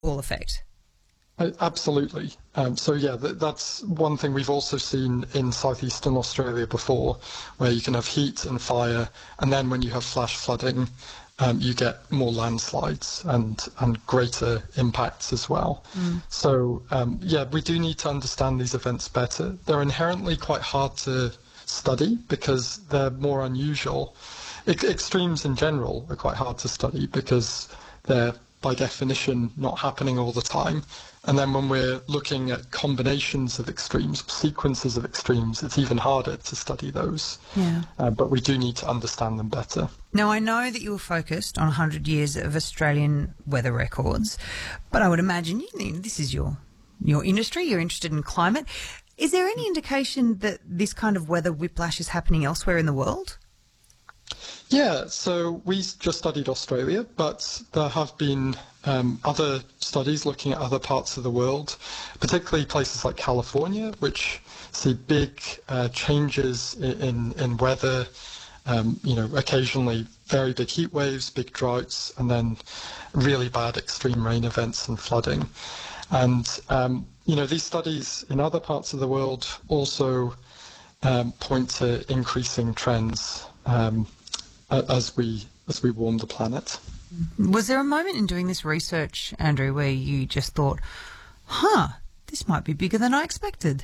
all effect. Absolutely. That's one thing we've also seen in southeastern Australia before, where you can have heat and fire, and then when you have flash flooding, you get more landslides and greater impacts as well. So, we do need to understand these events better. They're inherently quite hard to study because they're more unusual. Extremes in general are quite hard to study because they're, by definition, not happening all the time. And then when we're looking at combinations of extremes, sequences of extremes, it's even harder to study those. Yeah. But we do need to understand them better. Now, I know that you were focused on 100 years of Australian weather records, but I would imagine this is your industry, you're interested in climate. Is there any indication that this kind of weather whiplash is happening elsewhere in the world? Yeah, so we just studied Australia, but there have been other studies looking at other parts of the world, particularly places like California, which see big changes in weather, occasionally very big heat waves, big droughts, and then really bad extreme rain events and flooding. And, these studies in other parts of the world also point to increasing trends as we warm the planet. Was there a moment in doing this research, Andrew, where you just thought, this might be bigger than I expected?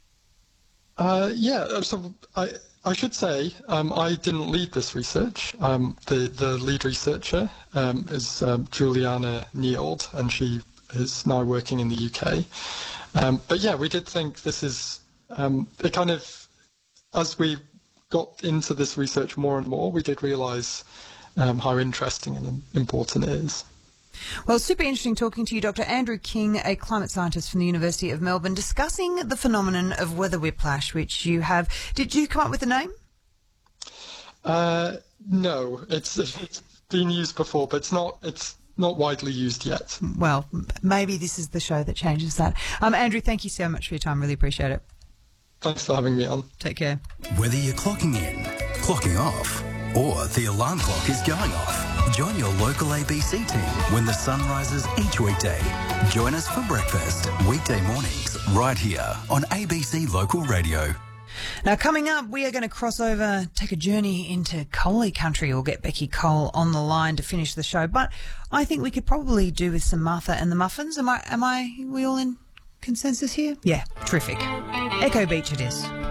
So I should say I didn't lead this research. The lead researcher is Juliana Neild, and she is now working in the UK. We did think this is it kind of, as we got into this research more and more, we did realise how interesting and important it is. Well, super interesting talking to you, Dr. Andrew King, a climate scientist from the University of Melbourne, discussing the phenomenon of weather whiplash, which you have. Did you come up with a name? No, it's been used before, but it's not widely used yet. Well, maybe this is the show that changes that. Andrew, thank you so much for your time. Really appreciate it. Thanks for having me on. Take care. Whether you're clocking in, clocking off, or the alarm clock is going off, join your local ABC team when the sun rises each weekday. Join us for breakfast, weekday mornings, right here on ABC Local Radio. Now, coming up, we are going to cross over, take a journey into Coley country. We'll get Becky Cole on the line to finish the show. But I think we could probably do with some Martha and the Muffins. We all in consensus here? Yeah, terrific. Echo Beach it is.